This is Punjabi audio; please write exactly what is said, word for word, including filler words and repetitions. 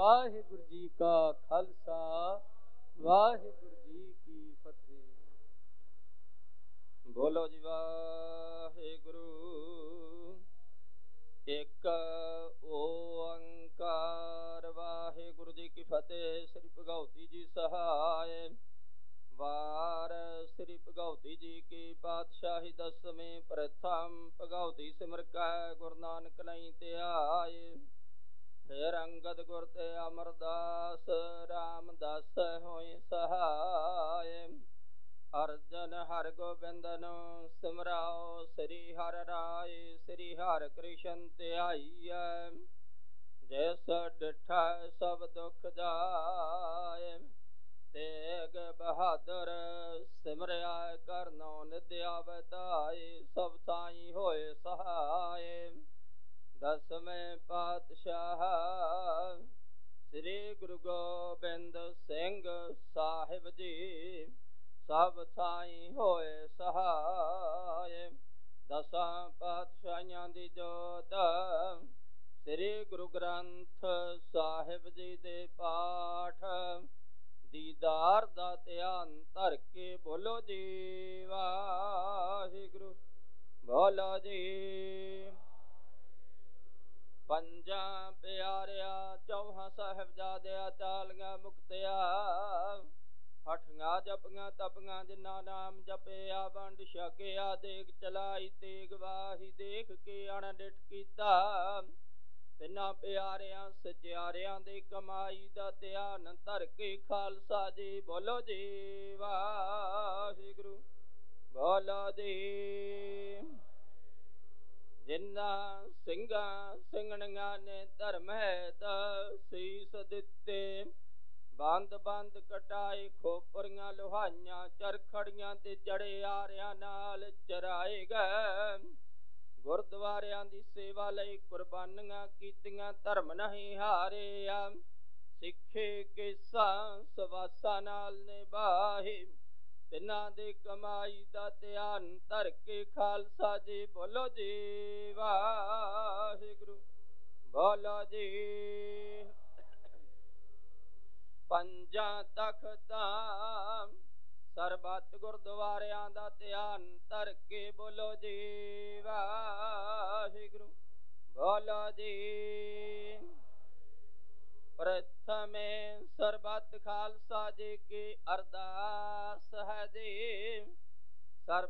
ਵਾਹਿਗੁਰੂ ਜੀ ਕਾ ਖਾਲਸਾ ਵਾਹਿਗੁਰੂ ਜੀ ਕੀ ਫਤਿਹ। ਬੋਲੋ ਜੀ ਵਾਹਿਗੁਰੂ। ਇੱਕ ਓੰਕਾਰ ਵਾਹਿਗੁਰੂ ਜੀ ਕੀ ਫਤਿਹ। ਸ੍ਰੀ ਭਗਉਤੀ ਜੀ ਸਹਾਇ। ਵਾਰ ਸ੍ਰੀ ਭਗਉਤੀ ਜੀ ਕੀ ਪਾਤਸ਼ਾਹੀ ਦਸਵੇਂ ਪ੍ਰਥਮ ਭਗਉਤੀ ਸਿਮਰ ਕੈ ਗੁਰੂ ਨਾਨਕ ਨਹੀਂ ਧਿਆਏ। ਫਿਰ ਅੰਗਦ ਗੁਰ ਤੇ ਅਮਰਦਾਸ ਰਾਮਦਾਸ ਹੋਏ ਸਹਾਇ। ਅਰਜਨ ਹਰਿ ਗੋਬਿੰਦਨ ਸਿਮਰਾਓ ਸ੍ਰੀ ਹਰਿ ਰਾਇ। ਸ੍ਰੀ ਹਰਿ ਕ੍ਰਿਸ਼ਨ ਧਿਆਈਐ ਜਿਸ ਡਿਠੈ ਸਭ ਦੁਖ ਜਾਇ। ਤੇਗ ਬਹਾਦਰ ਸਿਮਰਿਆ ਕਰਨੋ ਨਿਦਿਆ ਵਧਾਈ। ਸਭ ਥਾਈ ਹੋਏ ਸਹਾਇ। ਦਸਵੇਂ ਪਾਤਸ਼ਾਹ ਸ੍ਰੀ ਗੁਰੂ ਗੋਬਿੰਦ ਸਿੰਘ ਸਾਹਿਬ ਜੀ ਸਭ ਥਾਈ ਹੋਏ ਸਹਾਇ। ਦਸਾਂ ਪਾਤਸ਼ਾਹੀਆਂ ਦੀ ਜੋਤ ਸ੍ਰੀ ਗੁਰੂ ਗ੍ਰੰਥ ਸਾਹਿਬ ਜੀ ਦੇ ਪਾਠ ਦੀਦਾਰ ਦਾ ਧਿਆਨ ਧਰ ਕੇ ਬੋਲੋ ਜੀ ਵਾਹਿਗੁਰੂ। ਬੋਲੋ ਜੀ। ਪੰਜਾਂ ਪਿਆਰਿਆਂ ਚੌਹਾਂ ਸਾਹਿਬਜ਼ਾਦਿਆਂ ਚਾਲੀਆਂ ਮੁਕਤਿਆ ਹਠੀਆਂ ਜਪੀਆਂ ਤਪੀਆਂ ਜਿਨ੍ਹਾਂ ਨਾਮ ਜਪਿਆ ਵੰਡ ਛਕਿਆ। ਦੇਗ ਚਲਾਈ ਤੇਗ ਵਾਹੀ ਦੇਖ ਕੇ ਅਣਡਿਠ ਕੀਤਾ। ਤਿੰਨਾਂ ਪਿਆਰਿਆਂ ਸਚਿਆਰਿਆਂ ਦੀ ਕਮਾਈ ਦਾ ਧਿਆਨ ਧਰ ਕੇ ਖਾਲਸਾ ਜੀ ਬੋਲੋ ਜੀ ਵਾਹਿਗੁਰੂ। ਬੋਲੋ ਜੀ। ਜਿਨ੍ਹਾਂ ਸਿੰਘਾਂ ਸਿੰਘਣੀਆਂ ਨੇ ਧਰਮ ਹੈਤ ਸੀਸ ਦਿੱਤੇ। ਬੰਦ ਬੰਦ ਕਟਾਏ ਖੋਪਰੀਆਂ ਲੋਹਾਈਆਂ ਚਰਖੜੀਆਂ ਤੇ ਚੜੇ ਆਰਿਆਂ ਨਾਲ ਚਰਾਏ ਗਏ। ਗੁਰਦੁਆਰਿਆਂ ਦੀ ਸੇਵਾ ਲਈ ਕੁਰਬਾਨੀਆਂ ਕੀਤੀਆਂ ਧਰਮ ਨਹੀਂ ਹਾਰਿਆ। ਸਿੱਖੇ ਕੇਸਾਂ ਸਵਾਸਾਂ ਨਾਲ ਨਿਭਾਏ। ਤਿੰਨਾਂ ਦੀ ਕਮਾਈ ਦਾ ਧਿਆਨ ਧਰ ਕੇ ਖਾਲਸਾ ਜੀ ਬੋਲੋ ਜੀ ਵਾਹਿਗੁਰੂ। ਬੋਲੋ ਜੀ। ਪੰਜਾਂ ਤਖਤਾਂ ਸਰਬੱਤ ਗੁਰਦੁਆਰਿਆਂ ਦਾ ਧਿਆਨ ਧਰ ਕੇ ਬੋਲੋ ਜੀ ਵਾਹਿਗੁਰੂ। ਬੋਲੋ ਜੀ। ਪ੍ਰਥਮੇ ਸਰਬੱਤ ਖਾਲਸਾ ਜੀ ਕੀ ਅਰਦਾਸ ਹੈ ਜੀ।